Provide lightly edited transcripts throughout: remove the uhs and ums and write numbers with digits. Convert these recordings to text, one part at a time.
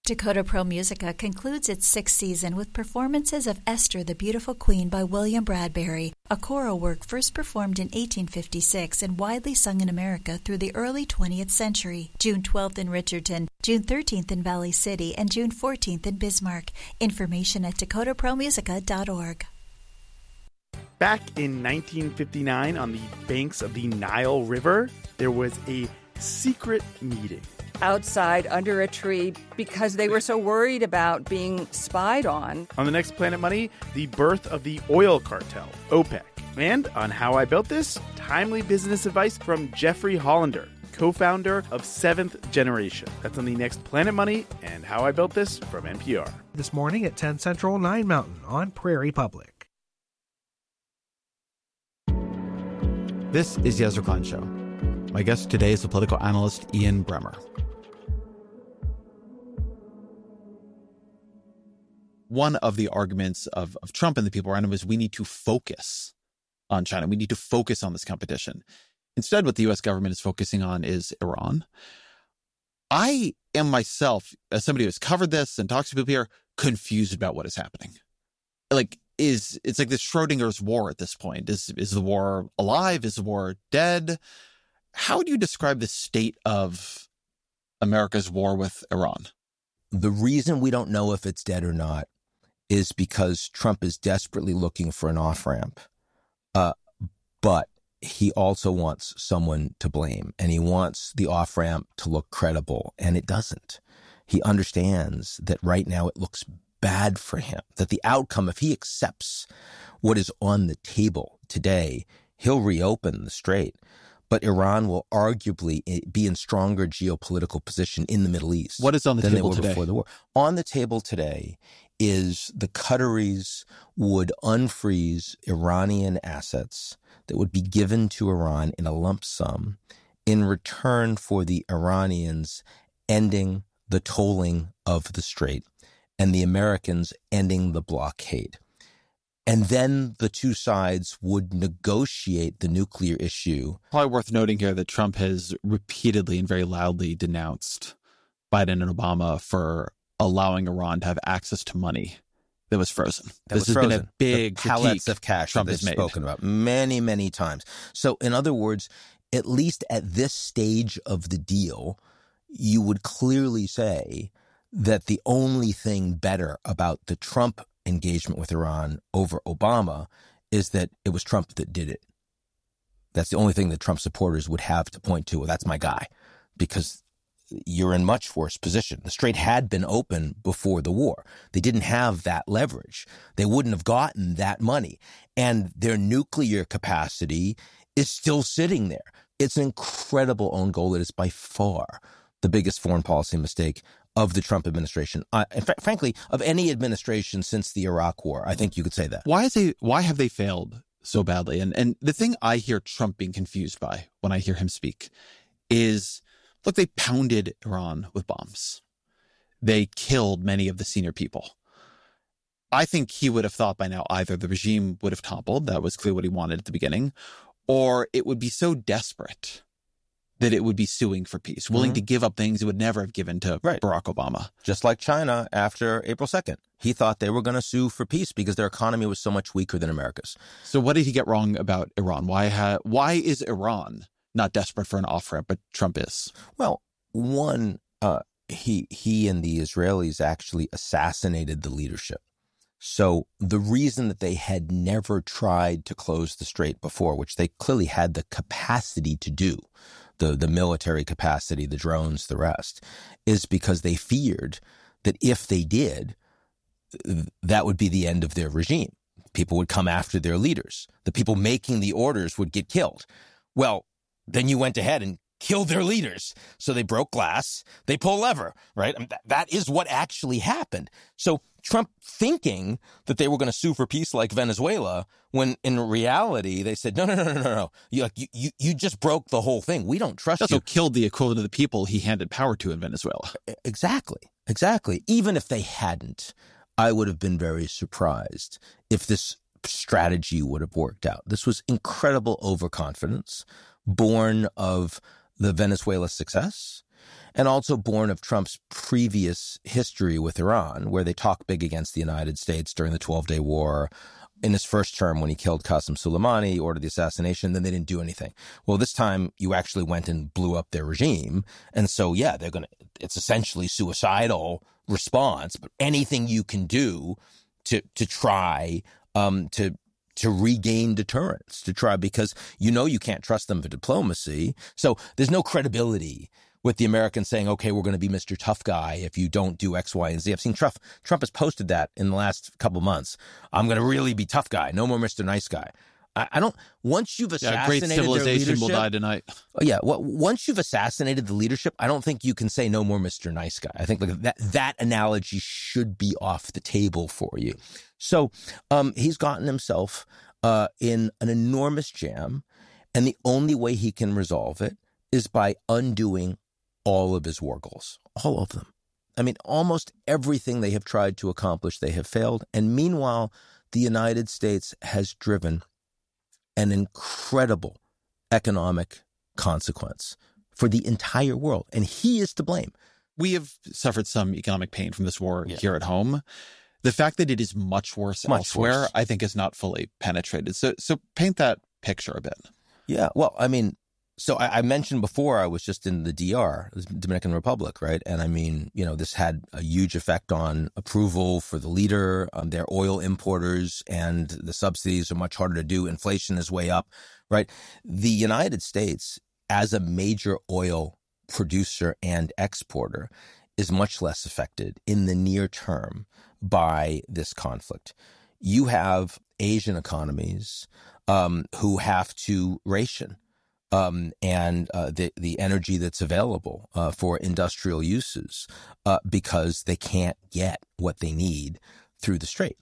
Dakota Pro Musica concludes its sixth season with performances of Esther the Beautiful Queen by William Bradbury, a choral work first performed in 1856 and widely sung in America through the early 20th century. June 12th in Richardson, June 13th in Valley City, and June 14th in Bismarck. Information at dakotapromusica.org. Back in 1959, on the banks of the Nile River, there was a secret meeting. Outside under a tree because they were so worried about being spied on. On the next Planet Money, the birth of the oil cartel, OPEC. And on How I Built This, timely business advice from Jeffrey Hollander, co-founder of Seventh Generation. That's on the next Planet Money and How I Built This from NPR. This morning at 10 Central, 9 Mountain on Prairie Public. This is the Ezra Klein Show. My guest today is the political analyst Ian Bremmer. One of the arguments of Trump and the people around him is we need to focus on China. We need to focus on this competition. Instead, what the U.S. government is focusing on is Iran. I am myself, as somebody who has covered this and talks to people here, confused about what is happening. It's like this Schrodinger's war at this point. Is the war alive? Is the war dead? How would you describe the state of America's war with Iran? The reason we don't know if it's dead or not is because Trump is desperately looking for an off-ramp. But he also wants someone to blame, and he wants the off-ramp to look credible, and it doesn't. He understands that right now it looks bad for him, that the outcome, if he accepts what is on the table today, he'll reopen the strait. But Iran will arguably be in stronger geopolitical position in the Middle East. What is on the than table they were today? Before the war. On the table today is the Qataris would unfreeze Iranian assets that would be given to Iran in a lump sum in return for the Iranians ending the tolling of the strait and the Americans ending the blockade. And then the two sides would negotiate the nuclear issue. Probably worth noting here that Trump has repeatedly and very loudly denounced Biden and Obama for allowing Iran to have access to money that was frozen. This has been a big pallets of cash Trump that has they've made. spoken about many, many times. So in other words, at least at this stage of the deal, you would clearly say that the only thing better about the Trump engagement with Iran over Obama is that it was Trump that did it. That's the only thing that Trump supporters would have to point to. Well, that's my guy, because you're in much worse position. The strait had been open before the war. They didn't have that leverage. They wouldn't have gotten that money. And their nuclear capacity is still sitting there. It's an incredible own goal. It is by far the biggest foreign policy mistake of the Trump administration. Frankly, of any administration since the Iraq War. I think you could say that. Why have they failed so badly? And the thing I hear Trump being confused by when I hear him speak is, look, they pounded Iran with bombs. They killed many of the senior people. I think he would have thought by now either the regime would have toppled, that was clearly what he wanted at the beginning, or it would be so desperate that it would be suing for peace, willing to give up things it would never have given to Barack Obama. Just like China after April 2nd. He thought they were going to sue for peace because their economy was so much weaker than America's. So what did he get wrong about Iran? Why is Iran not desperate for an off-ramp, but Trump is? Well, one, he and the Israelis actually assassinated the leadership. So the reason that they had never tried to close the strait before, which they clearly had the capacity to do, the military capacity, the drones, the rest, is because they feared that if they did, that would be the end of their regime. People would come after their leaders. The people making the orders would get killed. Well, then you went ahead and killed their leaders. So they broke glass, they pull lever, right? That is what actually happened. So Trump thinking that they were going to sue for peace like Venezuela, when in reality they said, no. You just broke the whole thing. We don't trust you. Also killed the equivalent of the people he handed power to in Venezuela. Exactly. Even if they hadn't, I would have been very surprised if this strategy would have worked out. This was incredible overconfidence born of the Venezuela success and also born of Trump's previous history with Iran, where they talked big against the United States during the 12-Day War. In his first term, when he killed Qasem Soleimani, ordered the assassination, then they didn't do anything. Well, this time you actually went and blew up their regime. And so, yeah, it's essentially suicidal response, but anything you can do to try to regain deterrence, because you can't trust them for diplomacy. So there's no credibility with the Americans saying, okay, we're going to be Mr. Tough Guy if you don't do X, Y, and Z. I've seen Trump has posted that in the last couple of months. I'm going to really be tough guy. No more Mr. Nice Guy. I don't, once you've assassinated great civilization will die tonight. Yeah. Well, once you've assassinated the leadership, I don't think you can say no more Mr. Nice Guy. I think that analogy should be off the table for you. So he's gotten himself in an enormous jam, and the only way he can resolve it is by undoing all of his war goals, all of them. I mean, almost everything they have tried to accomplish, they have failed. And meanwhile, the United States has driven an incredible economic consequence for the entire world. And he is to blame. We have suffered some economic pain from this war here at home. The fact that it is much worse elsewhere, I think, is not fully penetrated. So paint that picture a bit. Yeah, well, I mean, so I mentioned before I was just in the DR, the Dominican Republic, right? And I mean, this had a huge effect on approval for the leader. They're oil importers, and the subsidies are much harder to do. Inflation is way up, right? The United States, as a major oil producer and exporter, is much less affected in the near term by this conflict. You have Asian economies who have to ration and the energy that's available for industrial uses because they can't get what they need through the strait.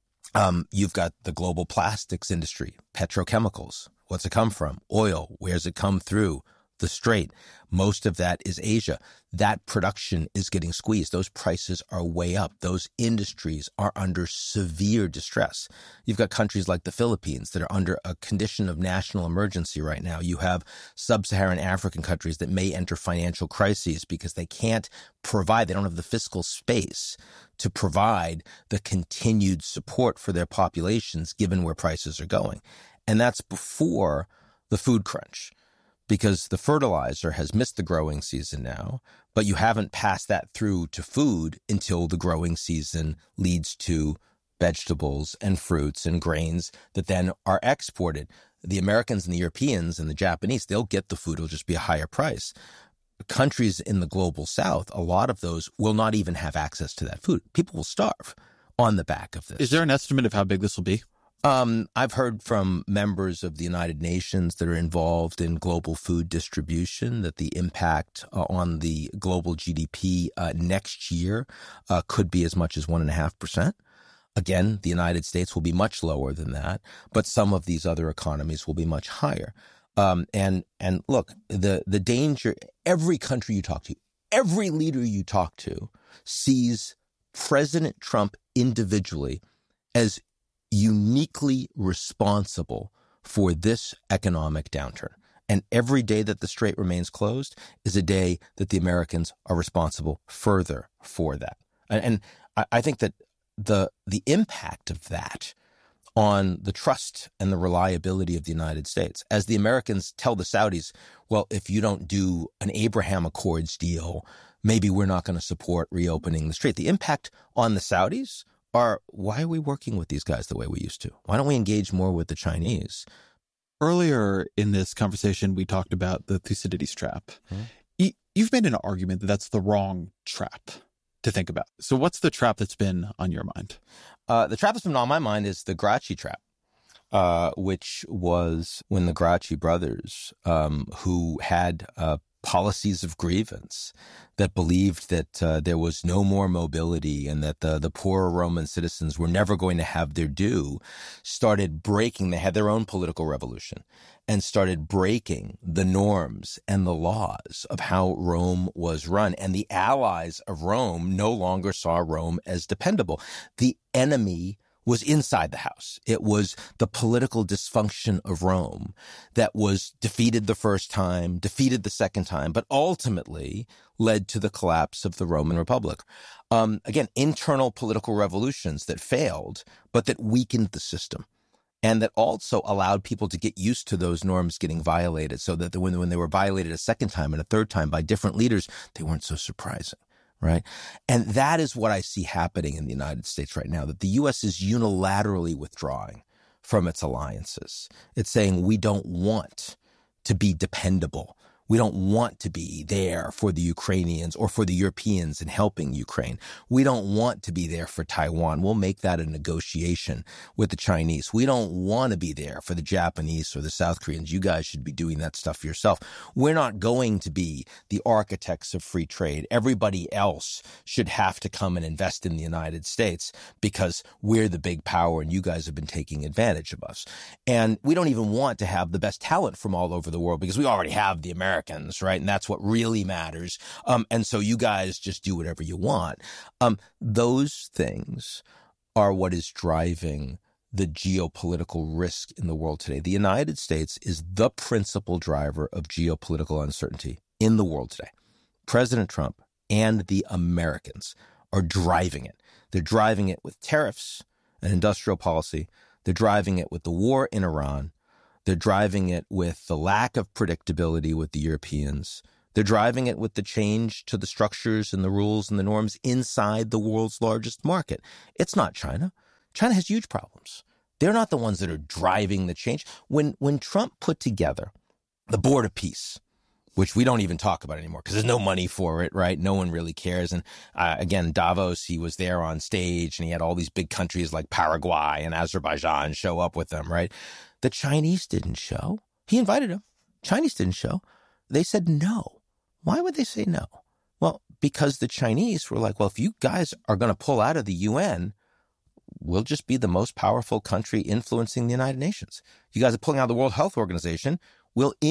You've got the global plastics industry, petrochemicals. What's it come from? Oil. Where's it come through? The strait. Most of that is Asia. That production is getting squeezed. Those prices are way up. Those industries are under severe distress. You've got countries like the Philippines that are under a condition of national emergency right now. You have sub-Saharan African countries that may enter financial crises because they can't provide, they don't have the fiscal space to provide the continued support for their populations given where prices are going. And that's before the food crunch, because the fertilizer has missed the growing season now, but you haven't passed that through to food until the growing season leads to vegetables and fruits and grains that then are exported. The Americans and the Europeans and the Japanese, they'll get the food. It'll just be a higher price. Countries in the global south, a lot of those will not even have access to that food. People will starve on the back of this. Is there an estimate of how big this will be? I've heard from members of the United Nations that are involved in global food distribution that the impact on the global GDP next year could be as much as 1.5%. Again, the United States will be much lower than that, but some of these other economies will be much higher. And look, the danger, every country you talk to, every leader you talk to sees President Trump individually as uniquely responsible for this economic downturn. And every day that the strait remains closed is a day that the Americans are responsible further for that. And I think that the impact of that on the trust and the reliability of the United States, as the Americans tell the Saudis, well, if you don't do an Abraham Accords deal, maybe we're not going to support reopening the strait. The impact on the Saudis are, why are we working with these guys the way we used to? Why don't we engage more with the Chinese? Earlier in this conversation, we talked about the Thucydides trap. You've made an argument that that's the wrong trap to think about. So what's the trap that's been on your mind? The trap that's been on my mind is the Gracchi trap, which was when the Gracchi brothers, who had policies of grievance that believed that there was no more mobility and that the poorer Roman citizens were never going to have their due, started breaking. They had their own political revolution and started breaking the norms and the laws of how Rome was run. And the allies of Rome no longer saw Rome as dependable. The enemy was inside the house. It was the political dysfunction of Rome that was defeated the first time, defeated the second time, but ultimately led to the collapse of the Roman Republic. Again, internal political revolutions that failed, but that weakened the system. And that also allowed people to get used to those norms getting violated, so that when they were violated a second time and a third time by different leaders, they weren't so surprising. Right. And that is what I see happening in the United States right now, that the U.S. is unilaterally withdrawing from its alliances. It's saying we don't want to be dependable. We don't want to be there for the Ukrainians or for the Europeans in helping Ukraine. We don't want to be there for Taiwan. We'll make that a negotiation with the Chinese. We don't want to be there for the Japanese or the South Koreans. You guys should be doing that stuff yourself. We're not going to be the architects of free trade. Everybody else should have to come and invest in the United States because we're the big power and you guys have been taking advantage of us. And we don't even want to have the best talent from all over the world because we already have the Americans. Right? And that's what really matters. And so you guys just do whatever you want. Those things are what is driving the geopolitical risk in the world today. The United States is the principal driver of geopolitical uncertainty in the world today. President Trump and the Americans are driving it. They're driving it with tariffs and industrial policy. They're driving it with the war in Iran. They're driving it with the lack of predictability with the Europeans. They're driving it with the change to the structures and the rules and the norms inside the world's largest market. It's not China. China has huge problems. They're not the ones that are driving the change. When Trump put together the Board of Peace, which we don't even talk about anymore because there's no money for it, right? No one really cares. And again, Davos, he was there on stage and he had all these big countries like Paraguay and Azerbaijan show up with them, right? The Chinese didn't show. He invited them. Chinese didn't show. They said no. Why would they say no? Well, because the Chinese were like, well, if you guys are going to pull out of the UN, we'll just be the most powerful country influencing the United Nations. You guys are pulling out of the World Health Organization. We'll